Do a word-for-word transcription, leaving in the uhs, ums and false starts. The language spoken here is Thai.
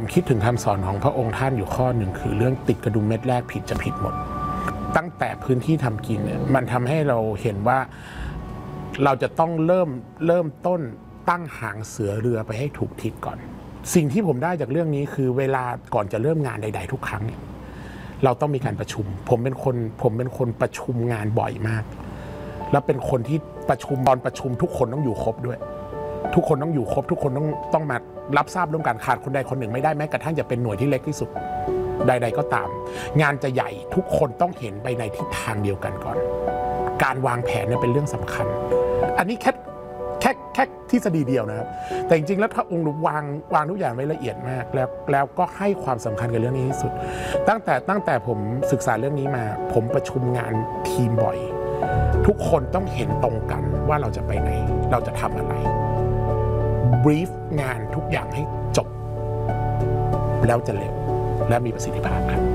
คิดถึงคำสอนของพระองค์ท่านอยู่ข้อหนึ่งคือเรื่องติดกระดุมเม็ดแรกผิดจะผิดหมดตั้งแต่พื้นที่ทำกินเนี่ยมันทำให้เราเห็นว่าเราจะต้องเริ่มเริ่มต้นตั้งหางเสือเรือไปให้ถูกทิศก่อนสิ่งที่ผมได้จากเรื่องนี้คือเวลาก่อนจะเริ่มงานใดๆทุกครั้งเนี่ยเราต้องมีการประชุมผมเป็นคนผมเป็นคนประชุมงานบ่อยมากแล้วเป็นคนที่ประชุมตอนประชุมทุกคนต้องอยู่ครบด้วยทุกคนต้องอยู่ครบทุกคนต้องต้องมารับทราบร่วมกันขาดคนใดคนหนึ่งไม่ได้แม้กระทั่งจะเป็นหน่วยที่เล็กที่สุดใดๆก็ตามงานจะใหญ่ทุกคนต้องเห็นไปในทิศทางเดียวกันก่อนการวางแผนเนี่ยเป็นเรื่องสำคัญอันนี้แค่แค่แค่ทฤษฎีเดียวนะครับแต่จริงๆแล้วพระองค์วางวางทุกอย่างไว้ละเอียดมากแล้วแล้วก็ให้ความสำคัญกับเรื่องนี้ที่สุดตั้งแต่ตั้งแต่ผมศึกษาเรื่องนี้มาผมประชุมงานทีมบ่อยทุกคนต้องเห็นตรงกันว่าเราจะไปไหนเราจะทำอะไรบรีฟงานทุกอย่างให้จบแล้วจะเร็วและมีประสิทธิภาพครับ